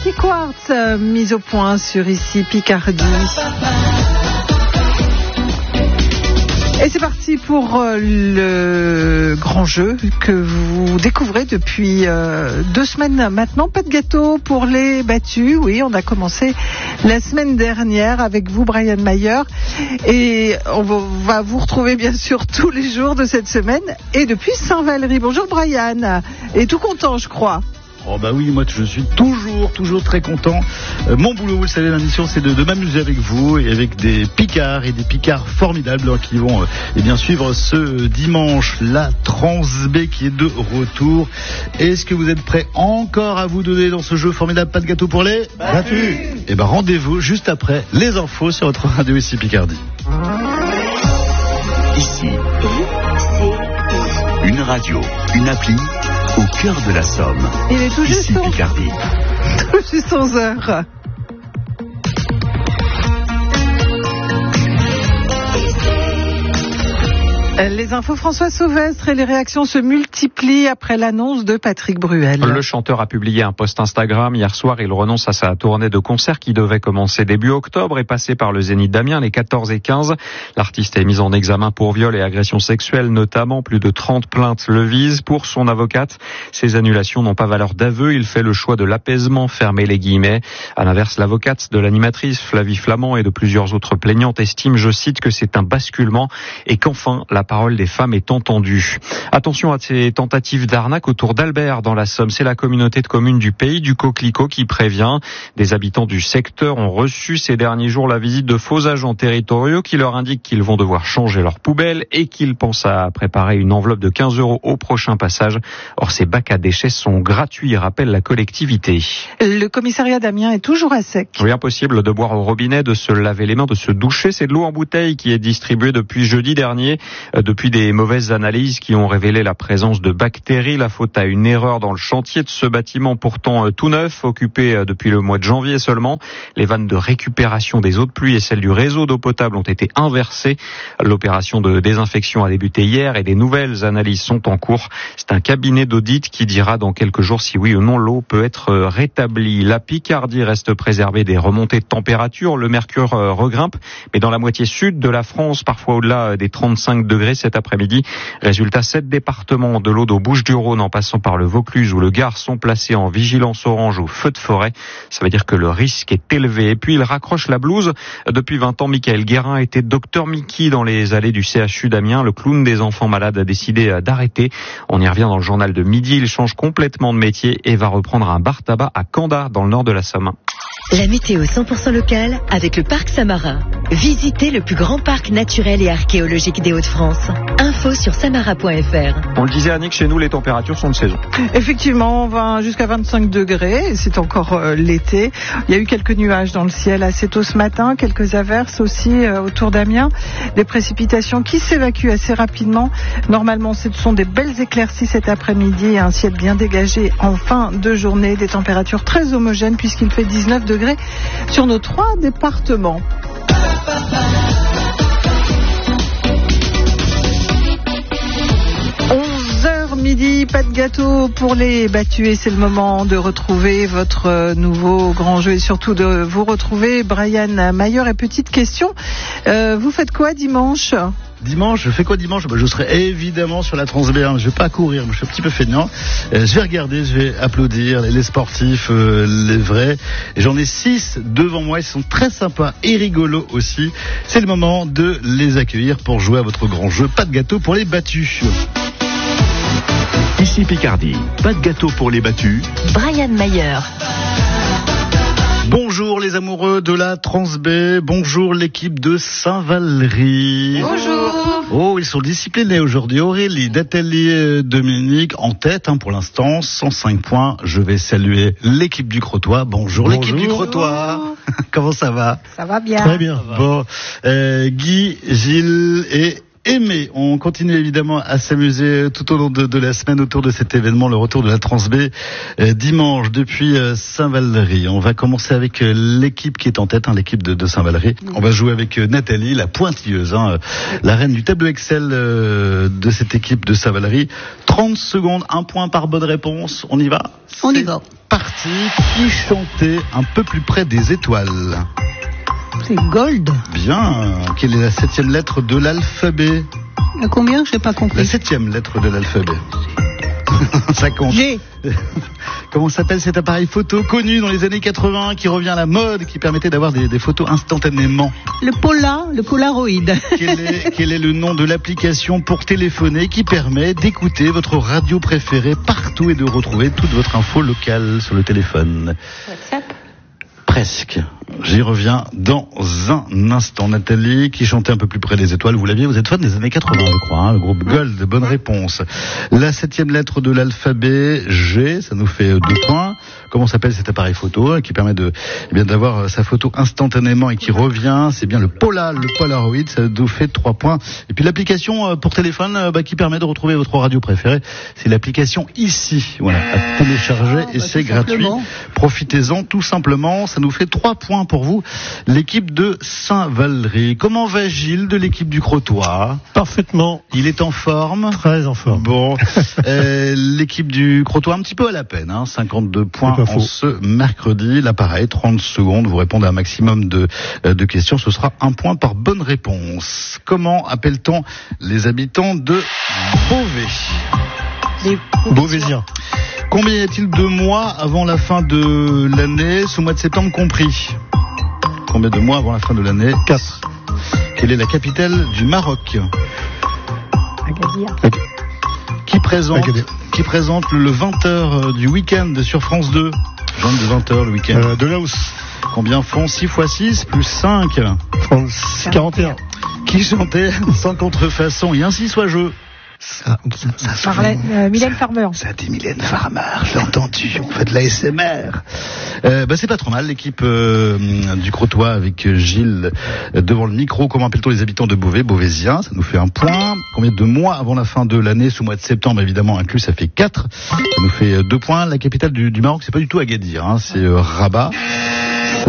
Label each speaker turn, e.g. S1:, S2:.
S1: Marty Quartz, mise au point sur ici Picardie. Et c'est parti pour le grand jeu que vous découvrez depuis 2 semaines maintenant. Pas de gâteau pour les battus. Oui, on a commencé la semaine dernière avec vous, Brian Mayer. Et on va vous retrouver bien sûr tous les jours de cette semaine. Et depuis Saint-Valery. Bonjour Brian. Et tout content, je crois.
S2: Oh bah oui, moi je suis toujours très content. Mon boulot, vous le savez, l'émission, c'est de m'amuser avec vous et avec des picards formidables qui vont bien suivre ce dimanche la Transb qui est de retour. Est-ce que vous êtes prêts encore à vous donner dans ce jeu formidable? Pas de gâteau pour les battus. Et ben rendez-vous juste après les infos sur votre radio ici Picardie.
S3: Ici, une radio, une appli au cœur de la Somme.
S1: Il est tout juste
S3: ici Picardie.
S1: Tout juste 11h. Les infos François Sauvestre et les réactions se multiplient après l'annonce de Patrick Bruel.
S4: Le chanteur a publié un post Instagram hier soir. Il renonce à sa tournée de concerts qui devait commencer début octobre et passer par le Zénith d'Amiens les 14 et 15. L'artiste est mis en examen pour viol et agression sexuelle notamment. Plus de 30 plaintes le visent. Pour son avocate, ces annulations n'ont pas valeur d'aveu. Il fait le choix de l'apaisement, fermez les guillemets. À l'inverse, l'avocate de l'animatrice Flavie Flamand et de plusieurs autres plaignantes estime, je cite, que c'est un basculement et qu'enfin la parole des femmes est entendue. Attention à ces tentatives d'arnaque autour d'Albert dans la Somme. C'est la communauté de communes du Pays du Coquelicot qui prévient. Des habitants du secteur ont reçu ces derniers jours la visite de faux agents territoriaux qui leur indiquent qu'ils vont devoir changer leurs poubelles et qu'ils pensent à préparer une enveloppe de 15 € au prochain passage. Or, ces bacs à déchets sont gratuits, rappelle la collectivité.
S1: Le commissariat d'Amiens est toujours à sec.
S4: Oui, impossible de boire au robinet, de se laver les mains, de se doucher. C'est de l'eau en bouteille qui est distribuée depuis jeudi dernier. Depuis des mauvaises analyses qui ont révélé la présence de bactéries, la faute à une erreur dans le chantier de ce bâtiment pourtant tout neuf, occupé depuis le mois de janvier seulement. Les vannes de récupération des eaux de pluie et celles du réseau d'eau potable ont été inversées. L'opération de désinfection a débuté hier et des nouvelles analyses sont en cours. C'est un cabinet d'audit qui dira dans quelques jours si oui ou non l'eau peut être rétablie. La Picardie reste préservée des remontées de température. Le mercure regrimpe, mais dans la moitié sud de la France, parfois au-delà des 35 degrés cet après-midi. Résultat, 7 départements de l'Aude aux Bouches-du-Rhône en passant par le Vaucluse ou le Gard sont placés en vigilance orange au feu de forêt. Ça veut dire que le risque est élevé. Et puis il raccroche la blouse. Depuis 20 ans, Michael Guérin était Dr Mickey dans les allées du CHU d'Amiens. Le clown des enfants malades a décidé d'arrêter. On y revient dans le journal de midi. Il change complètement de métier et va reprendre un bar tabac à Canda dans le nord de la Somme.
S5: La météo 100% locale avec le parc Samara. Visitez le plus grand parc naturel et archéologique des Hauts-de-France. Info sur samara.fr.
S4: On le disait, Annick, chez nous, les températures sont de saison.
S1: Effectivement, on va jusqu'à 25 degrés. Et c'est encore l'été. Il y a eu quelques nuages dans le ciel assez tôt ce matin, quelques averses aussi autour d'Amiens. Des précipitations qui s'évacuent assez rapidement. Normalement, ce sont des belles éclaircies cet après-midi et un ciel bien dégagé en fin de journée. Des températures très homogènes puisqu'il fait 19 degrés sur nos 3 départements. Midi, pas de gâteau pour les battus et c'est le moment de retrouver votre nouveau grand jeu et surtout de vous retrouver Brian Mayer. Et petite question, vous faites quoi dimanche ?
S2: Dimanche, je fais quoi dimanche? Je serai évidemment sur la Transb. Je vais pas courir, je suis un petit peu feignant. Je vais regarder, je vais applaudir les sportifs, les vrais. Et j'en ai 6 devant moi, ils sont très sympas et rigolos aussi. C'est le moment de les accueillir pour jouer à votre grand jeu. Pas de gâteau pour les battus.
S3: Ici Picardie, pas de gâteau pour les battus.
S5: Brian Mayer.
S2: Bonjour les amoureux de la Transb, bonjour l'équipe de Saint-Valery.
S1: Bonjour.
S2: Oh, ils sont disciplinés aujourd'hui. Aurélie, Nathalie, Dominique en tête pour l'instant, 105 points. Je vais saluer l'équipe du Crotoy. Bonjour. L'équipe du Crotoy. Comment ça va?
S1: Ça va bien.
S2: Très bien. Bon, Guy, Gilles et Aimé. On continue évidemment à s'amuser tout au long de la semaine autour de cet événement, le retour de la Transb dimanche depuis Saint-Valery. On va commencer avec l'équipe qui est en tête, l'équipe de Saint-Valery. On va jouer avec Nathalie, la pointilleuse, la reine du tableau Excel de cette équipe de Saint-Valery. 30 secondes, 1 point par bonne réponse. On y va?
S6: On y va.
S2: Parti. parti. Qui chantait un peu plus près des étoiles?
S6: C'est Gold.
S2: Bien. Quelle est la 7e lettre de l'alphabet?
S6: À combien? Je n'ai pas
S2: La
S6: compris.
S2: 7e lettre de l'alphabet. Ça compte.
S6: G.
S2: Comment s'appelle cet appareil photo connu dans les années 80 qui revient à la mode, qui permettait d'avoir des photos instantanément?
S6: Le Polaroid.
S2: Quel est le nom de l'application pour téléphoner qui permet d'écouter votre radio préférée partout et de retrouver toute votre info locale sur le téléphone?
S6: WhatsApp.
S2: Presque. J'y reviens dans un instant. Nathalie, qui chantait un peu plus près des étoiles, vous l'aviez, vous êtes fan des années 80, je crois, hein, le groupe Gold, bonne réponse. La 7e lettre de l'alphabet, G, ça nous fait 2 points. Comment s'appelle cet appareil photo qui permet d'avoir sa photo instantanément et qui revient? C'est bien le Polaroid, ça nous fait 3 points. Et puis l'application pour téléphone qui permet de retrouver votre radio préférée, c'est l'application Ici. Voilà, à télécharger et c'est gratuit. Profitez-en tout simplement, ça nous fait 3 points pour vous, l'équipe de Saint-Valery. Comment va Gilles de l'équipe du Crotoy?
S7: Parfaitement.
S2: Il est en forme?
S7: Très en forme.
S2: Bon, l'équipe du Crotoy un petit peu à la peine, 52 points en ce mercredi. Là pareil, 30 secondes, vous répondez à un maximum de questions, ce sera 1 point par bonne réponse. Comment appelle-t-on les habitants de Beauvais?
S7: Beauvaisien.
S2: Combien y a-t-il de mois avant la fin de l'année, ce mois de septembre compris? Combien de mois avant la fin de l'année?
S7: 4.
S2: Quelle est la capitale du Maroc?
S6: Agadir.
S2: Qui présente le 20h du week-end sur France 2? Genre de 20h le week-end.
S7: De Laos.
S2: Combien font 6 x 6 plus 5?
S7: 41.
S2: Qui chantait sans contrefaçon et ainsi soit je? Ça
S1: Mylène Farmer.
S2: Ça dit Mylène Farmer, j'ai entendu, on fait de la SMR. C'est pas trop mal, l'équipe du Crotoy avec Gilles devant le micro. Comment appelle-t-on les habitants de Beauvais? Beauvaisiens, ça nous fait 1 point. Combien de mois avant la fin de l'année, ce mois de septembre évidemment inclus, ça fait 4. Ça nous fait 2 points. La capitale du Maroc, c'est pas du tout Agadir, c'est Rabat.